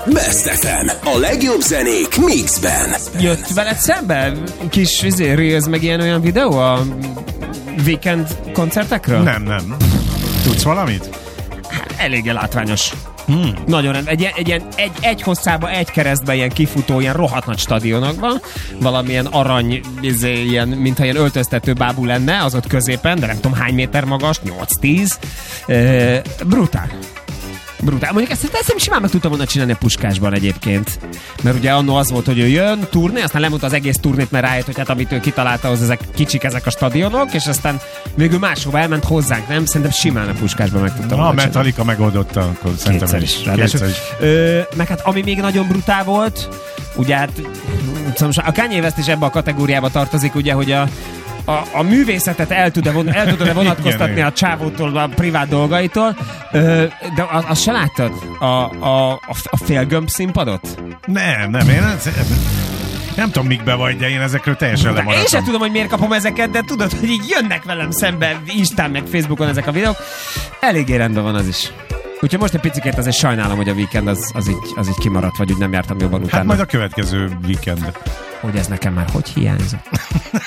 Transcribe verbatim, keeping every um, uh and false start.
Best ef em. A legjobb zenék mixben. Jött veled szembe kis izé, reels meg ilyen olyan videó a Weekend koncertekről? Nem, nem. Tudsz valamit? Hát, eléggé látványos. Hmm. Nagyon rend. Egy, egy, egy, egy, egy hosszába, egy keresztben ilyen kifutó, ilyen rohadt nagy stadionokban, valamilyen arany, izé, ilyen, mintha ilyen öltöztető bábú lenne, az ott középen, de nem tudom hány méter magas, nyolc-tíz. E, brutál. Brutál. Mondjuk ezt, ezt nem simán meg tudtam volna csinálni a Puskásban egyébként. Mert ugye annó az volt, hogy ő jön, turné, aztán lemondta az egész turnét, mert rájött, hogy hát amit ő kitalálta, az ezek kicsik ezek a stadionok, és aztán végül máshova elment hozzánk, nem? Szerintem simán a Puskásban meg tudtam volna csinálni. Ha Metallica megoldotta, akkor szerintem kétszer is. Kétszer is. Ö, meg hát ami még nagyon brutál volt, ugye hát a Kanye West is ebbe a kategóriába tartozik, ugye, hogy a A, a művészetet el tud-e, von, el tud-e vonatkoztatni a csávótól, a privát dolgaitól, ö, de azt se láttad? A, a, a, a félgömb színpadot? Nem, nem, én nem, nem tudom, mikbe vagy, de én ezekről teljesen lemaradtam. Én sem tudom, hogy miért kapom ezeket, de tudod, hogy így jönnek velem szembe Instán meg Facebookon ezek a videók. Eléggé rendben van az is. Úgyhogy most egy picikét azért sajnálom, hogy a Weekend az, az, így, az így kimaradt, vagy úgy nem jártam jobban utána. Hát majd a következő Weekend. Hogy ez nekem már hogy hiányzott.